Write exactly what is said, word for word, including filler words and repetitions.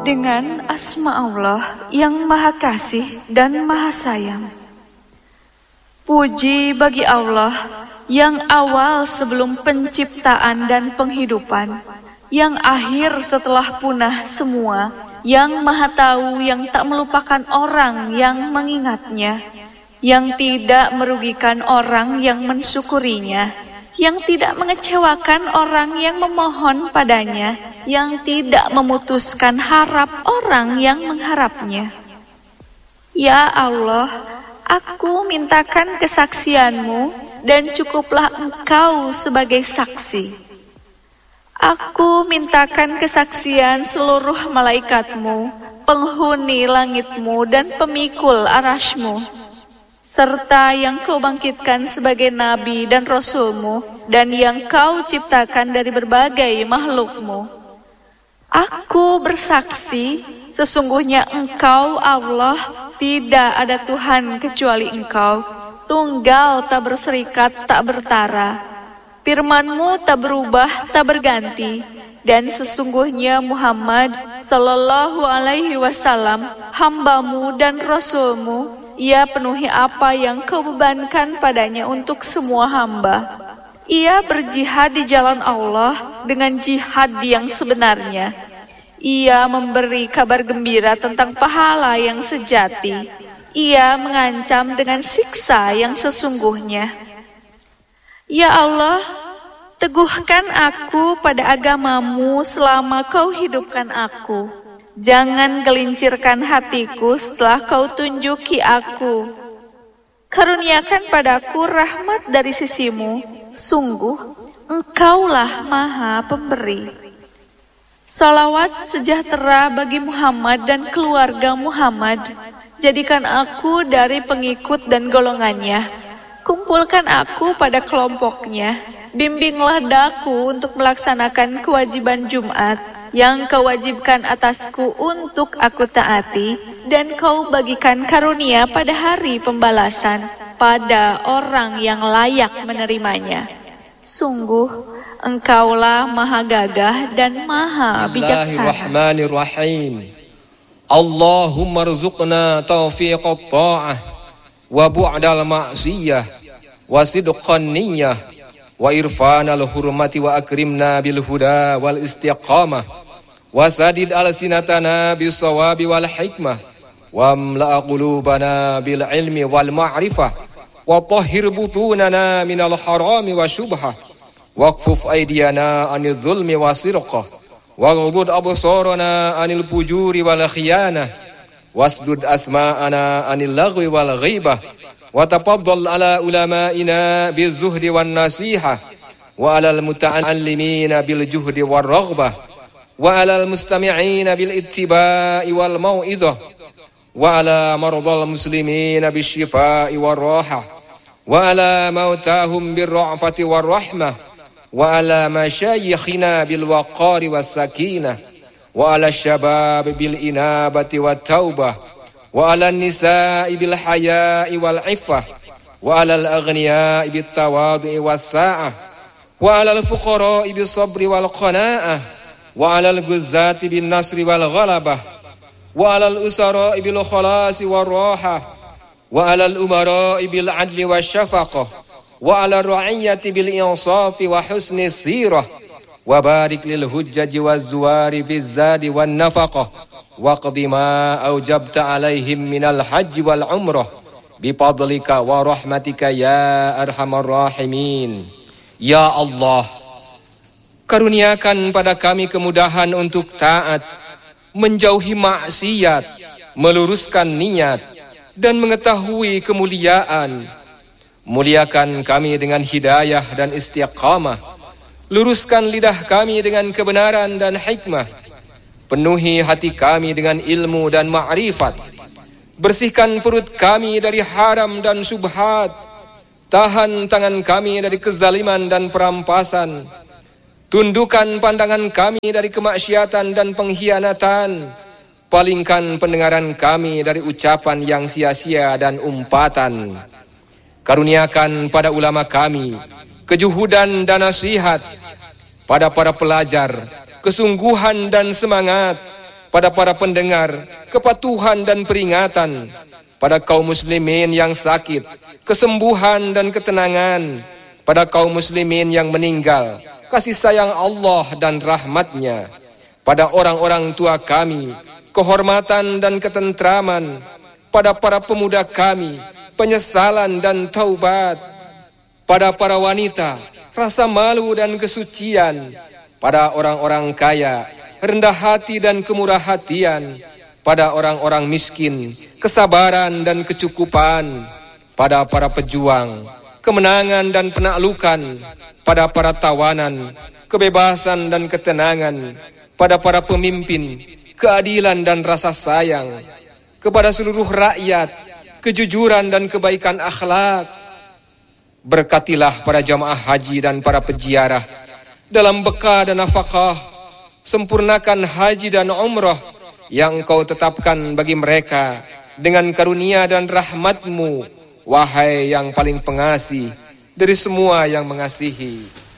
dengan asma Allah yang Maha Kasih dan Maha Sayang. Puji bagi Allah yang awal sebelum penciptaan dan penghidupan, yang akhir setelah punah semua, yang Maha Tahu yang tak melupakan orang yang mengingatnya, yang tidak merugikan orang yang mensyukurinya, yang tidak mengecewakan orang yang memohon padanya, yang tidak memutuskan harap orang yang mengharapnya. Ya Allah, aku mintakan kesaksian-Mu dan cukuplah Engkau sebagai saksi. Aku mintakan kesaksian seluruh malaikat-Mu, penghuni langit-Mu dan pemikul arasy-Mu, serta yang Kau bangkitkan sebagai Nabi dan Rasul-Mu, dan yang Kau ciptakan dari berbagai makhluk-Mu. Aku bersaksi, sesungguhnya Engkau Allah, tidak ada Tuhan kecuali Engkau, tunggal tak berserikat tak bertara. Firman-Mu tak berubah tak berganti, dan sesungguhnya Muhammad sallallahu alaihi wasallam hamba-Mu dan Rasul-Mu. Ia penuhi apa yang Kau bebankan padanya untuk semua hamba. Ia berjihad di jalan Allah dengan jihad yang sebenarnya. Ia memberi kabar gembira tentang pahala yang sejati. Ia mengancam dengan siksa yang sesungguhnya. Ya Allah, teguhkan aku pada agama-Mu selama Kau hidupkan aku. Jangan gelincirkan hatiku setelah Kau tunjuki aku. Karuniakan padaku rahmat dari sisi-Mu. Sungguh, Engkaulah Maha Pemberi. Salawat sejahtera bagi Muhammad dan keluarga Muhammad. Jadikan aku dari pengikut dan golongannya. Kumpulkan aku pada kelompoknya. Bimbinglah daku untuk melaksanakan kewajiban Jumat yang Kau wajibkan atasku untuk aku taati, dan Kau bagikan karunia pada hari pembalasan pada orang yang layak menerimanya. Sungguh, Engkaulah Maha Gagah dan Maha Bijaksana. Bismillahirrahmanirrahim. Allahumma rzuqna taufiqat ta'ah wa bu'dal ma'siyah wa sidqan niyyah wa irfanal hurmati wa akrimna bil huda wal istiqamah wa sadid alsinatana bis sawabi wal hikmah wa amla qulubana bil ilmi wal ma'rifah wa tahhir butunana minal harami wa syubhah waqfuf aydiyana anil zulmi wa sirqah waghdud absarana anil fujuri wal khiyanah wasdud asma'ana anil lagwi wal ghibah wa tafaddal ala ulama'ina bizuhdi wan nasihah wa alal muta'allimina bil juhdi war raghbah wa alal mustami'ina bil ittiba'i wal mau'izah wa ala mardal muslimina bisyifaa'i war rahah wa ala mautahum bir ra'fati war rahmah wa ala masyayikhina bil waqari was sakinah wa ala syabab bil inabati wat taubah wa ala nisa'i bil haya'i wal iffah wa ala al aghniya'i bit tawadhu'i was sa'ah wa ala al fuqara'i bis sabri wal qana'ah wa ala al guzzati bin nasri wal ghalabah wa ala al usara'i bil khalasi war rahah wa ala al umara'i bil adli wash shafaqah wa ala ra'iyyati bil insafi wa husni sirah wa barik lil hujjaji waz zuwari biz zadi wan nafaqah wa qdi ma aujabta alaihim minal hajji wal umrah bi fadlika wa rahmatika ya arhamar rahimin. Ya Allah, karuniakan pada kami kemudahan untuk taat, menjauhi maksiat, meluruskan niat dan mengetahui kemuliaan. Muliakan kami dengan hidayah dan istiqamah. Luruskan lidah kami dengan kebenaran dan hikmah. Penuhi hati kami dengan ilmu dan ma'rifat. Bersihkan perut kami dari haram dan syubhat. Tahan tangan kami dari kezaliman dan perampasan. Tundukkan pandangan kami dari kemaksiatan dan pengkhianatan. Palingkan pendengaran kami dari ucapan yang sia-sia dan umpatan. Karuniakan pada ulama kami kejuhudan dan nasihat, pada para pelajar kesungguhan dan semangat, pada para pendengar kepatuhan dan peringatan, pada kaum muslimin yang sakit kesembuhan dan ketenangan, pada kaum muslimin yang meninggal kasih sayang Allah dan rahmatnya, pada orang-orang tua kami kehormatan dan ketentraman, pada para pemuda kami penyesalan dan taubat, pada para wanita rasa malu dan kesucian, pada orang-orang kaya rendah hati dan kemurah hatian, pada orang-orang miskin kesabaran dan kecukupan, pada para pejuang kemenangan dan penaklukan, pada para tawanan kebebasan dan ketenangan, pada para pemimpin keadilan dan rasa sayang, kepada seluruh rakyat kejujuran dan kebaikan akhlak. Berkatilah para jamaah haji dan para peziarah dalam bekah dan nafkah, sempurnakan haji dan umrah yang Engkau tetapkan bagi mereka dengan karunia dan rahmat-Mu, wahai yang paling pengasih dari semua yang mengasihi.